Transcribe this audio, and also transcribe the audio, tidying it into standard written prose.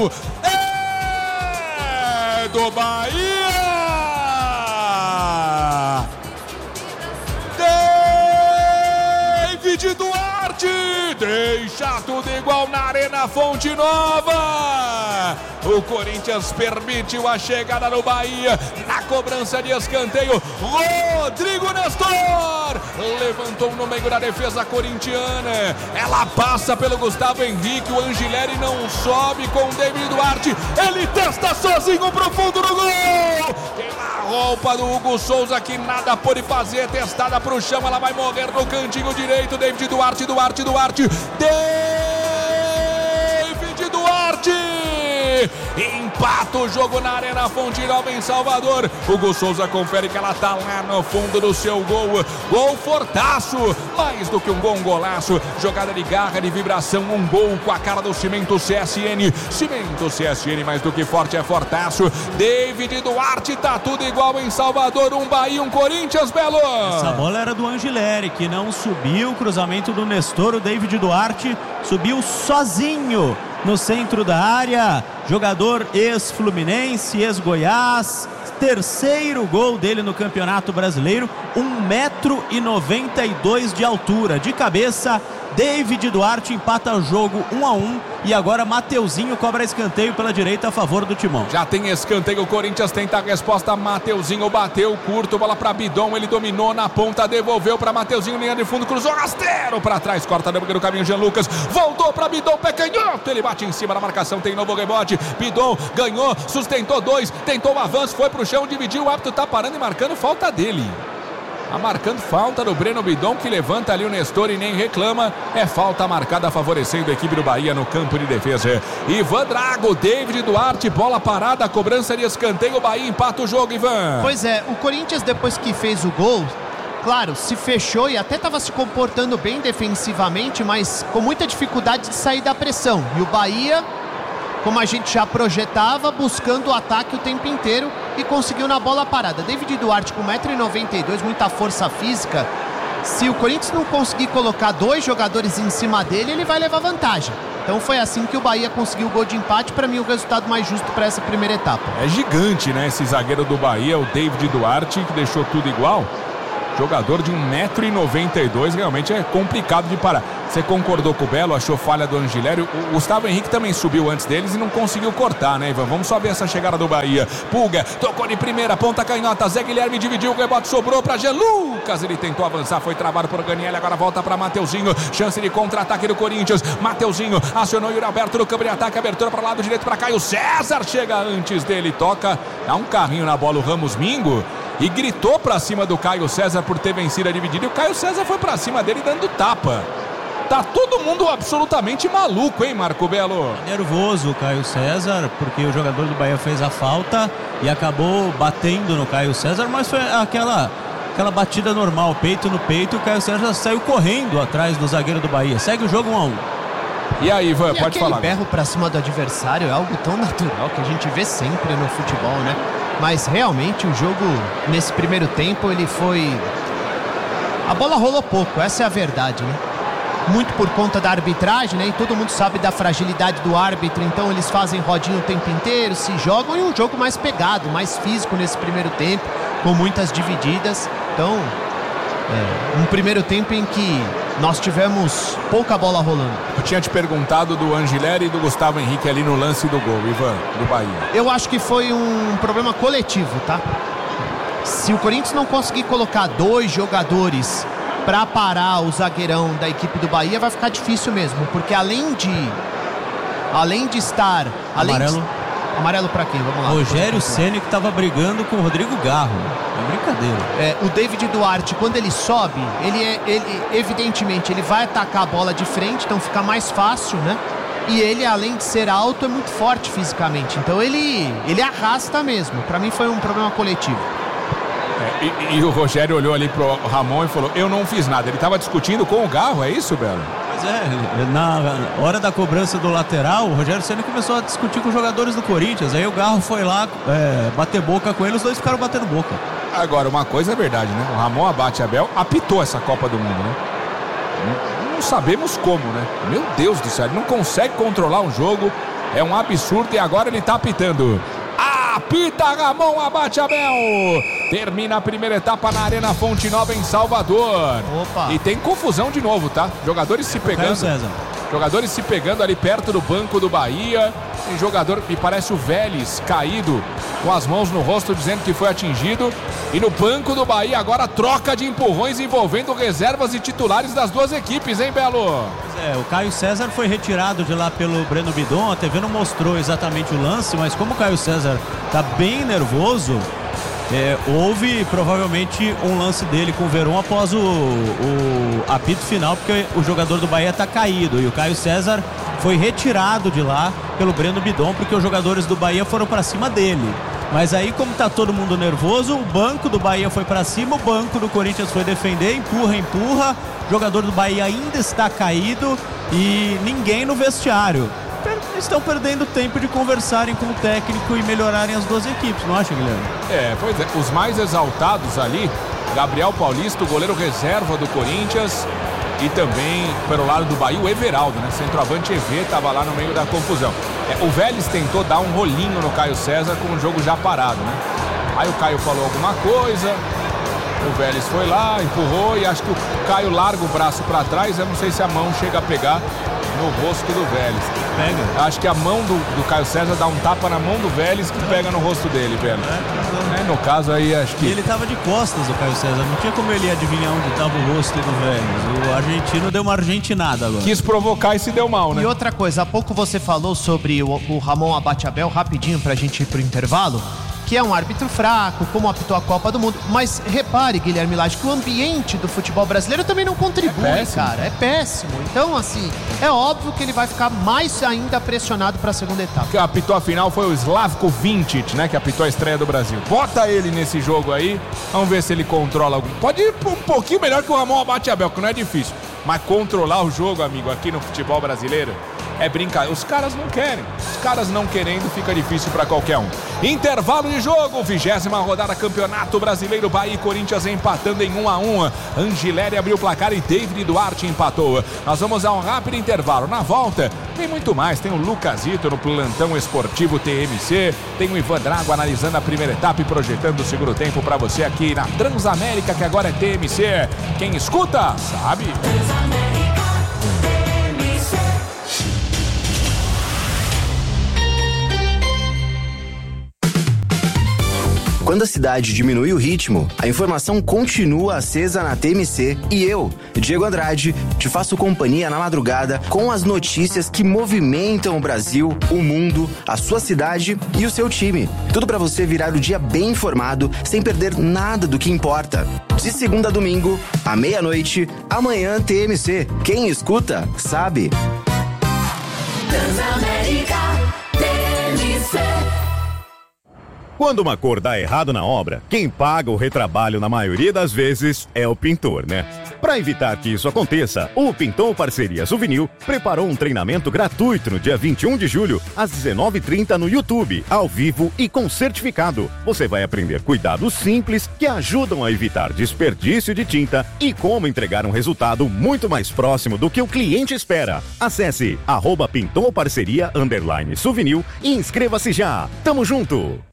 gol é do Bahia! David Duarte deixa tudo igual na Arena Fonte Nova. O Corinthians permitiu a chegada no Bahia. Na cobrança de escanteio, Rodrigo Nestor levantou no meio da defesa corintiana. Ela passa pelo Gustavo Henrique. O Angileri não sobe com o David Duarte. Ele testa sozinho pro fundo do gol. Pela roupa do Hugo Souza, que nada pôde fazer. Testada pro chão, ela vai morrer no cantinho direito. David Duarte. David Duarte empata o jogo na Arena Fonte Nova em Salvador. Hugo Souza confere que ela tá lá no fundo do seu gol. Gol fortaço, mais do que um gol, um golaço. Jogada de garra, de vibração, um gol com a cara do Cimento CSN. Cimento CSN, mais do que forte, é fortaço. David Duarte, tá tudo igual em Salvador. Um Bahia, um Corinthians, Belo. Essa bola era do Angileri, que não subiu. Cruzamento do Nestor. O David Duarte subiu sozinho no centro da área. Jogador ex-Fluminense, ex-Goiás. Terceiro gol dele no Campeonato Brasileiro. 1,92 m de altura. De cabeça, David Duarte empata o jogo 1-1. E agora Mateuzinho cobra escanteio pela direita a favor do Timão. Já tem escanteio, o Corinthians tenta a resposta. Mateuzinho bateu curto, bola para Bidon, ele dominou na ponta, devolveu para Mateuzinho, linha de fundo, cruzou rasteiro para trás, corta no caminho Jean Lucas, voltou para Bidon, pé canhoto, ele bate em cima da marcação, tem novo rebote. Bidon ganhou, sustentou dois, tentou o avanço, foi pro chão, dividiu, o árbitro tá parando e marcando falta dele. Tá marcando falta do Breno Bidon, que levanta ali o Nestor e nem reclama. É falta marcada favorecendo a equipe do Bahia no campo de defesa. Ivan Drago, David Duarte, bola parada, cobrança de escanteio, o Bahia empata o jogo, Ivan. Pois é, o Corinthians depois que fez o gol, claro, se fechou e até estava se comportando bem defensivamente, mas com muita dificuldade de sair da pressão. E o Bahia, como a gente já projetava, buscando o ataque o tempo inteiro e conseguiu na bola parada. David Duarte com 1,92 m, muita força física. Se o Corinthians não conseguir colocar dois jogadores em cima dele, ele vai levar vantagem. Então foi assim que o Bahia conseguiu o gol de empate. Para mim, o resultado mais justo para essa primeira etapa. É gigante, né? Esse zagueiro do Bahia, o David Duarte, que deixou tudo igual. Jogador de 1,92 m, realmente é complicado de parar. Você concordou com o Belo, achou falha do Angileri. O Gustavo Henrique também subiu antes deles e não conseguiu cortar, né, Ivan? Vamos só ver essa chegada do Bahia. Pulga, tocou de primeira, ponta canhota, Zé Guilherme dividiu, o rebote sobrou para Jean Lucas. Ele tentou avançar, foi travado por Ganiele, agora volta para Mateuzinho. Chance de contra-ataque do Corinthians. Mateuzinho acionou o Yuri Alberto no campo de ataque, abertura para o lado direito para Caio César. Chega antes dele, toca, dá um carrinho na bola o Ramos Mingo. E gritou pra cima do Caio César por ter vencido a dividida. E o Caio César foi pra cima dele dando tapa. Tá todo mundo absolutamente maluco, hein, Marco Belo? Nervoso o Caio César, porque o jogador do Bahia fez a falta e acabou batendo no Caio César, mas foi aquela batida normal, peito no peito. O Caio César saiu correndo atrás do zagueiro do Bahia. Segue o jogo 1-1. E aí, Ivan, pode falar. Aquele berro pra cima do adversário é algo tão natural que a gente vê sempre no futebol, né? Mas realmente o jogo, nesse primeiro tempo, ele foi... A bola rolou pouco, essa é a verdade, né? Muito por conta da arbitragem, né? E todo mundo sabe da fragilidade do árbitro, então eles fazem rodinha o tempo inteiro, se jogam, e um jogo mais pegado, mais físico nesse primeiro tempo, com muitas divididas. Então, um primeiro tempo em que nós tivemos pouca bola rolando. Eu tinha te perguntado do Angileri e do Gustavo Henrique ali no lance do gol, Ivan, do Bahia. Eu acho que foi um problema coletivo, tá? Se o Corinthians não conseguir colocar dois jogadores para parar o zagueirão da equipe do Bahia, vai ficar difícil mesmo, porque além de estar... Amarelo pra quem? Vamos lá. Rogério Ceni, que tava brigando com o Rodrigo Garro. É brincadeira. O David Duarte, quando ele sobe, ele evidentemente, ele vai atacar a bola de frente, então fica mais fácil, né? E ele, além de ser alto, é muito forte fisicamente. Então ele arrasta mesmo. Pra mim foi um problema coletivo. E o Rogério olhou ali pro Ramon e falou: eu não fiz nada. Ele tava discutindo com o Garro, é isso, Belo? Pois é, na hora da cobrança do lateral, o Rogério Ceni começou a discutir com os jogadores do Corinthians. Aí o Garro foi lá bater boca com ele, os dois ficaram batendo boca. Agora, uma coisa é verdade, né? O Ramon Abate Abel apitou essa Copa do Mundo, né? Não sabemos como, né? Meu Deus do céu, ele não consegue controlar um jogo. É um absurdo e agora ele tá apitando. Apita Ramon Abate-Abel. Termina a primeira etapa na Arena Fonte Nova em Salvador. Opa. E tem confusão de novo, tá? Jogadores se pegando. Jogadores se pegando ali perto do banco do Bahia. Tem jogador, me parece o Vélez, caído com as mãos no rosto, dizendo que foi atingido. E no banco do Bahia agora troca de empurrões envolvendo reservas e titulares das duas equipes, hein, Belo? O Caio César foi retirado de lá pelo Breno Bidon. A TV não mostrou exatamente o lance, mas como o Caio César tá bem nervoso, houve provavelmente um lance dele com o Verón após o apito final, porque o jogador do Bahia tá caído e o Caio César foi retirado de lá pelo Breno Bidon, porque os jogadores do Bahia foram para cima dele. Mas aí, como tá todo mundo nervoso, o banco do Bahia foi para cima, o banco do Corinthians foi defender, empurra. O jogador do Bahia ainda está caído e ninguém no vestiário. Estão perdendo tempo de conversarem com o técnico e melhorarem as duas equipes, não acha, Guilherme? Pois é. Os mais exaltados ali, Gabriel Paulista, o goleiro reserva do Corinthians, e também, pelo lado do Bahia, o Everaldo, né? Centroavante EV, estava lá no meio da confusão. O Vélez tentou dar um rolinho no Caio César com o jogo já parado, né? Aí o Caio falou alguma coisa, o Vélez foi lá, empurrou e acho que o Caio larga o braço para trás. Eu não sei se a mão chega a pegar no rosto do Vélez. Pega. Acho que a mão do Caio César dá um tapa na mão do Vélez que pega no rosto dele, velho. No caso aí, acho que... E ele tava de costas, o Caio César. Não tinha como ele adivinhar onde tava o rosto do Vélez. O argentino deu uma argentinada agora. Quis provocar e se deu mal, né? E outra coisa, há pouco você falou sobre o Ramon Abate-Abel, rapidinho pra gente ir pro intervalo, que é um árbitro fraco, como apitou a Copa do Mundo. Mas repare, Guilherme Lage, que o ambiente do futebol brasileiro também não contribui, cara. É péssimo. Então, assim, é óbvio que ele vai ficar mais ainda pressionado para a segunda etapa. Que apitou a final foi o Slavko Vincic, né? Que apitou a estreia do Brasil. Bota ele nesse jogo aí, vamos ver se ele controla algum. Pode ir um pouquinho melhor que o Ramon Abate-Abel, que não é difícil. Mas controlar o jogo, amigo, aqui no futebol brasileiro é brincar. Os caras não querem. Os caras não querendo, fica difícil para qualquer um. Intervalo de jogo, 20ª rodada Campeonato Brasileiro. Bahia e Corinthians empatando em 1-1. Angileri abriu o placar e David Duarte empatou. Nós vamos a um rápido intervalo. Na volta, tem muito mais. Tem o Lucasito no plantão esportivo TMC. Tem o Ivan Drago analisando a primeira etapa e projetando o segundo tempo para você aqui na Transamérica, que agora é TMC. Quem escuta, sabe. Quando a cidade diminui o ritmo, a informação continua acesa na TMC e eu, Diego Andrade, te faço companhia na madrugada com as notícias que movimentam o Brasil, o mundo, a sua cidade e o seu time. Tudo para você virar o dia bem informado, sem perder nada do que importa. De segunda a domingo, à meia-noite, amanhã TMC. Quem escuta, sabe. Transamérica, TMC. Quando uma cor dá errado na obra, quem paga o retrabalho na maioria das vezes é o pintor, né? Para evitar que isso aconteça, o Pintor Parceria Souvenir preparou um treinamento gratuito no dia 21 de julho, às 19h30 no YouTube, ao vivo e com certificado. Você vai aprender cuidados simples que ajudam a evitar desperdício de tinta e como entregar um resultado muito mais próximo do que o cliente espera. Acesse @pintorparceria_souvenir e inscreva-se já. Tamo junto!